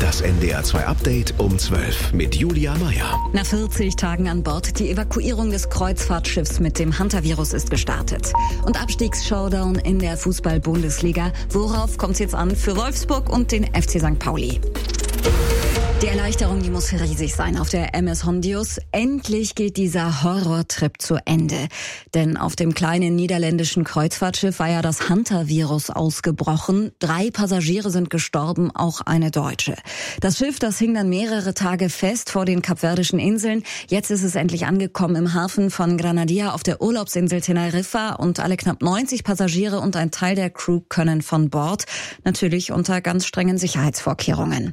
Das NDR 2 Update um 12 mit Julia Meyer. Nach 40 Tagen an Bord, die Evakuierung des Kreuzfahrtschiffs mit dem Hunter-Virus ist gestartet. Und Abstiegsshowdown in der Fußball-Bundesliga. Worauf kommt es jetzt an für Wolfsburg und den FC St. Pauli? Die Erleichterung, die muss riesig sein auf der MS Hondius. Endlich geht dieser Horrortrip zu Ende. Denn auf dem kleinen niederländischen Kreuzfahrtschiff war ja das Hunter-Virus ausgebrochen. 3 Passagiere sind gestorben, auch eine Deutsche. Das Schiff, das hing dann mehrere Tage fest vor den Kapverdischen Inseln. Jetzt ist es endlich angekommen im Hafen von Granadilla auf der Urlaubsinsel Teneriffa. Und alle knapp 90 Passagiere und ein Teil der Crew können von Bord. Natürlich unter ganz strengen Sicherheitsvorkehrungen.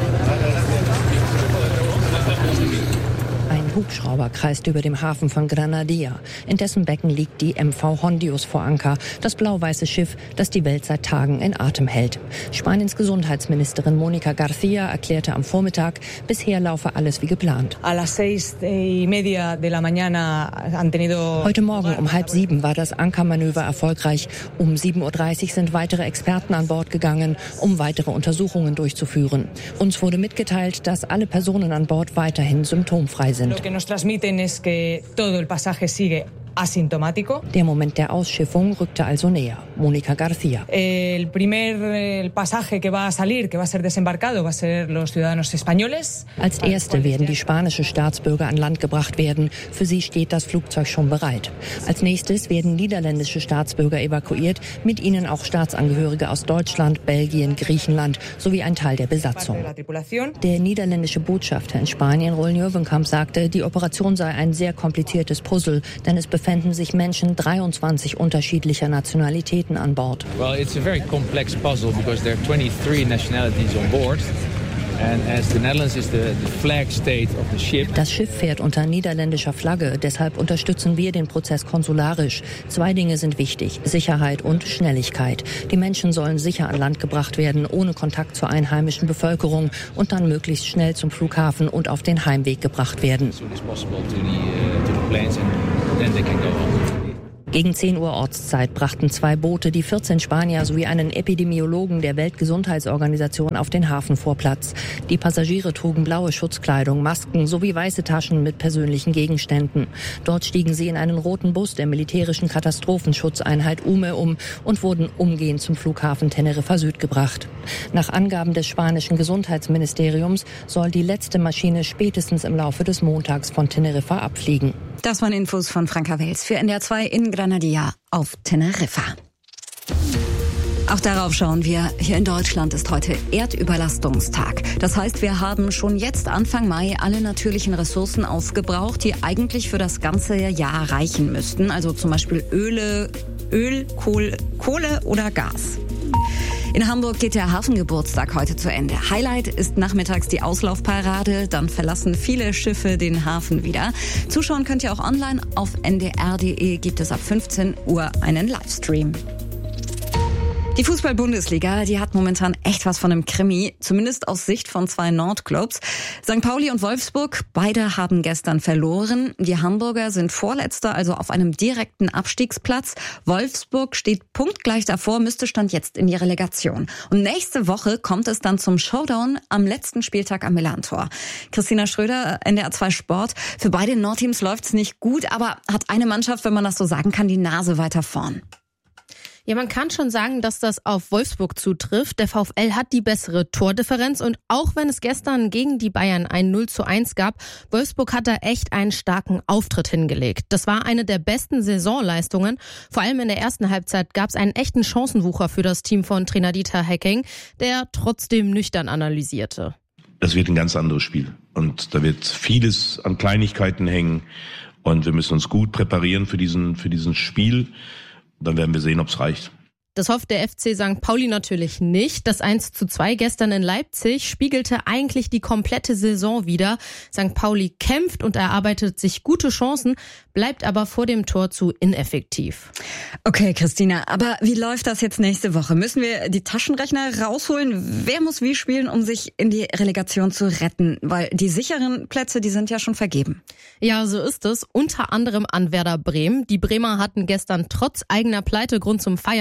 Ein Hubschrauber kreist über dem Hafen von Granadilla. In dessen Becken liegt die MV Hondius vor Anker, das blau-weiße Schiff, das die Welt seit Tagen in Atem hält. Spaniens Gesundheitsministerin Mónica García erklärte am Vormittag, bisher laufe alles wie geplant. Heute Morgen um 6:30 war das Ankermanöver erfolgreich. Um 7:30 Uhr sind weitere Experten an Bord gegangen, um weitere Untersuchungen durchzuführen. Uns wurde mitgeteilt, dass alle Personen an Bord weiterhin symptomfrei sind. Der Moment der Ausschiffung rückte also näher. Mónica García. Als erste werden die spanischen Staatsbürger an Land gebracht werden. Für sie steht das Flugzeug schon bereit. Als nächstes werden niederländische Staatsbürger evakuiert, mit ihnen auch Staatsangehörige aus Deutschland, Belgien, Griechenland sowie ein Teil der Besatzung. Der niederländische Botschafter in Spanien, Roel Nieuwenkamp, sagte, die Operation sei ein sehr kompliziertes Puzzle, denn es befänden sich Menschen 23 unterschiedlicher Nationalitäten an Bord. Well, it's a very complex puzzle because there are 23 nationalities on board. And as the Netherlands is the flag state of the ship. Das Schiff fährt unter niederländischer Flagge, deshalb unterstützen wir den Prozess konsularisch. 2 Dinge sind wichtig: Sicherheit und Schnelligkeit. Die Menschen sollen sicher an Land gebracht werden, ohne Kontakt zur einheimischen Bevölkerung und dann möglichst schnell zum Flughafen und auf den Heimweg gebracht werden. Gegen 10 Uhr Ortszeit brachten 2 Boote die 14 Spanier sowie einen Epidemiologen der Weltgesundheitsorganisation auf den Hafenvorplatz. Die Passagiere trugen blaue Schutzkleidung, Masken sowie weiße Taschen mit persönlichen Gegenständen. Dort stiegen sie in einen roten Bus der militärischen Katastrophenschutzeinheit UME um und wurden umgehend zum Flughafen Teneriffa Süd gebracht. Nach Angaben des spanischen Gesundheitsministeriums soll die letzte Maschine spätestens im Laufe des Montags von Teneriffa abfliegen. Das waren Infos von Franka Wels für NDR 2 in Granadilla auf Teneriffa. Auch darauf schauen wir. Hier in Deutschland ist heute Erdüberlastungstag. Das heißt, wir haben schon jetzt Anfang Mai alle natürlichen Ressourcen aufgebraucht, die eigentlich für das ganze Jahr reichen müssten. Also zum Beispiel Öl, Kohle oder Gas. In Hamburg geht der Hafengeburtstag heute zu Ende. Highlight ist nachmittags die Auslaufparade. Dann verlassen viele Schiffe den Hafen wieder. Zuschauen könnt ihr auch online. Auf ndr.de gibt es ab 15 Uhr einen Livestream. Die Fußball-Bundesliga, die hat momentan echt was von einem Krimi, zumindest aus Sicht von 2 Nordclubs. St. Pauli und Wolfsburg, beide haben gestern verloren. Die Hamburger sind Vorletzter, also auf einem direkten Abstiegsplatz. Wolfsburg steht punktgleich davor, müsste Stand jetzt in die Relegation. Und nächste Woche kommt es dann zum Showdown am letzten Spieltag am Millantor. Christina Schröder, NDR 2 Sport. Für beide Nordteams läuft's nicht gut, aber hat eine Mannschaft, wenn man das so sagen kann, die Nase weiter vorn. Ja, man kann schon sagen, dass das auf Wolfsburg zutrifft. Der VfL hat die bessere Tordifferenz und auch wenn es gestern gegen die Bayern ein 0:1 gab, Wolfsburg hat da echt einen starken Auftritt hingelegt. Das war eine der besten Saisonleistungen. Vor allem in der ersten Halbzeit gab es einen echten Chancenwucher für das Team von Trainer Dieter Hecking, der trotzdem nüchtern analysierte. Das wird ein ganz anderes Spiel und da wird vieles an Kleinigkeiten hängen und wir müssen uns gut präparieren für diesen Spiel. Dann werden wir sehen, ob es reicht. Das hofft der FC St. Pauli natürlich nicht. Das 1:2 gestern in Leipzig spiegelte eigentlich die komplette Saison wider. St. Pauli kämpft und erarbeitet sich gute Chancen, bleibt aber vor dem Tor zu ineffektiv. Okay, Christina, aber wie läuft das jetzt nächste Woche? Müssen wir die Taschenrechner rausholen? Wer muss wie spielen, um sich in die Relegation zu retten? Weil die sicheren Plätze, die sind ja schon vergeben. Ja, so ist es. Unter anderem an Werder Bremen. Die Bremer hatten gestern trotz eigener Pleite Grund zum Feiern.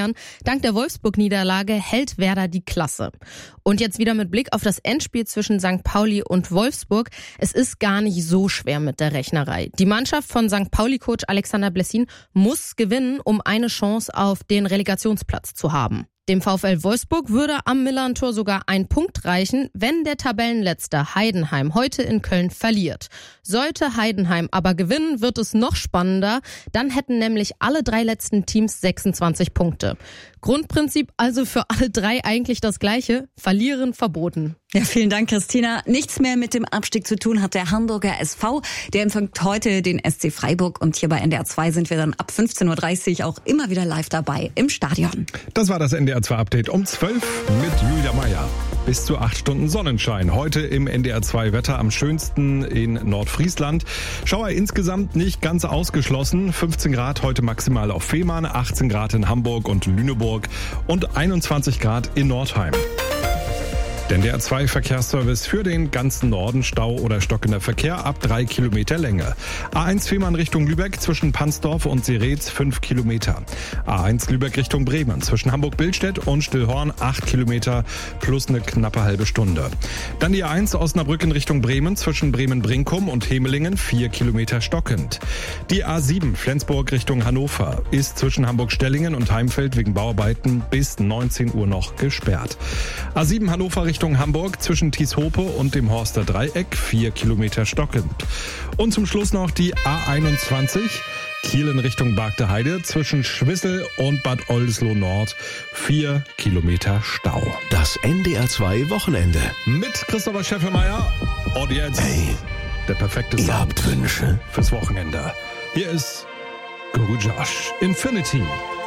Dank der Wolfsburg-Niederlage hält Werder die Klasse. Und jetzt wieder mit Blick auf das Endspiel zwischen St. Pauli und Wolfsburg. Es ist gar nicht so schwer mit der Rechnerei. Die Mannschaft von St. Pauli-Coach Alexander Blessin muss gewinnen, um eine Chance auf den Relegationsplatz zu haben. Dem VfL Wolfsburg würde am Millern-Tor sogar ein Punkt reichen, wenn der Tabellenletzter Heidenheim heute in Köln verliert. Sollte Heidenheim aber gewinnen, wird es noch spannender. Dann hätten nämlich alle 3 letzten Teams 26 Punkte. Grundprinzip also für alle 3 eigentlich das gleiche: Verlieren verboten. Ja, vielen Dank, Christina. Nichts mehr mit dem Abstieg zu tun hat der Hamburger SV. Der empfängt heute den SC Freiburg und hier bei NDR 2 sind wir dann ab 15.30 Uhr auch immer wieder live dabei im Stadion. Das war das NDR 2 Update um 12 mit Julia Meyer. Bis zu 8 Stunden Sonnenschein. Heute im NDR 2 Wetter am schönsten in Nordfriesland. Schauer insgesamt nicht ganz ausgeschlossen. 15 Grad heute maximal auf Fehmarn, 18 Grad in Hamburg und Lüneburg und 21 Grad in Nordheim. Der NDR 2 Verkehrsservice für den ganzen Norden: Stau oder stockender Verkehr ab 3 Kilometer Länge. A1 Fehmarn Richtung Lübeck zwischen Pansdorf und Seretz 5 Kilometer. A1 Lübeck Richtung Bremen zwischen Hamburg-Billstedt und Stillhorn 8 Kilometer plus eine knappe halbe Stunde. Dann die A1 Osnabrück in Richtung Bremen zwischen Bremen-Brinkum und Hemelingen 4 Kilometer stockend. Die A7 Flensburg Richtung Hannover ist zwischen Hamburg-Stellingen und Heimfeld wegen Bauarbeiten bis 19 Uhr noch gesperrt. A7 Hannover Richtung Hamburg zwischen Tieshope und dem Horster Dreieck 4 Kilometer stockend. Und zum Schluss noch die A21 Kiel in Richtung Bargte Heide zwischen Schwissel und Bad Oldesloe Nord 4 Kilometer Stau. Das NDR 2 Wochenende. Mit Christopher Scheffelmeier und jetzt der perfekte Ihr Sound habt Wünsche? fürs Wochenende. Hier ist Guru Josh, Infinity.